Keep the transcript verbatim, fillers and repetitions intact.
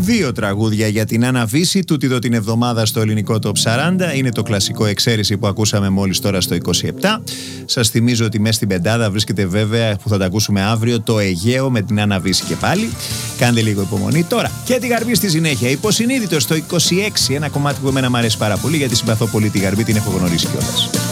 Δύο τραγούδια για την Άννα Βύση, τούτη εδώ την εβδομάδα στο ελληνικό Top σαράντα. Είναι το κλασικό Εξαίρεση που ακούσαμε μόλις τώρα στο είκοσι επτά. Σας θυμίζω ότι μέσα στην πεντάδα βρίσκεται βέβαια, που θα τα ακούσουμε αύριο, το Αιγαίο με την Άννα Βύση και πάλι. Κάντε λίγο υπομονή. Τώρα και τη Γαρμπή στη συνέχεια. Υποσυνείδητο στο είκοσι έξι. Ένα κομμάτι που εμένα μου αρέσει πάρα πολύ, γιατί συμπαθώ πολύ τη Γαρμπή, την έχω γνωρίσει κιόλας.